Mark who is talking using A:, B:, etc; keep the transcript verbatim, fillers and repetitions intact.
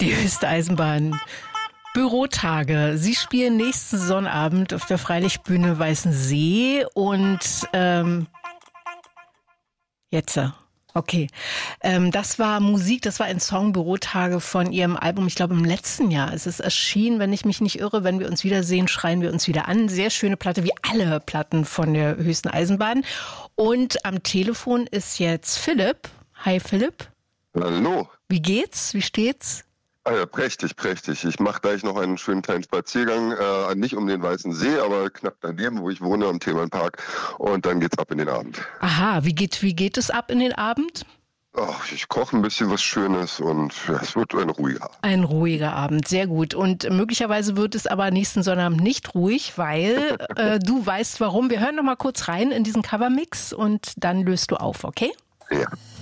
A: Die höchste Eisenbahn. Bürotage. Sie spielen nächsten Sonnabend auf der Freilichtbühne Weißensee und ähm, jetzt. Okay, ähm, das war Musik, das war ein Song Bürotage von Ihrem Album, ich glaube im letzten Jahr ist es erschienen, wenn ich mich nicht irre. Wenn wir uns wiedersehen, schreien wir uns wieder an. Sehr schöne Platte, wie alle Platten von der höchsten Eisenbahn. Und am Telefon ist jetzt Philipp. Hi Philipp.
B: Hallo.
A: Wie geht's? Wie steht's?
B: Ah ja, prächtig, prächtig. Ich mache gleich noch einen schönen kleinen Spaziergang, äh, nicht um den Weißen See, aber knapp daneben, wo ich wohne, am Themenpark. Und dann geht's ab in den Abend.
A: Aha, wie geht, wie geht es ab in den Abend?
B: Ach, ich koche ein bisschen was Schönes und ja, es wird ein ruhiger Abend.
A: Ein ruhiger Abend, sehr gut. Und möglicherweise wird es aber nächsten Sonnabend nicht ruhig, weil äh, du weißt warum. Wir hören noch mal kurz rein in diesen Covermix und dann löst du auf, okay?
B: Ja.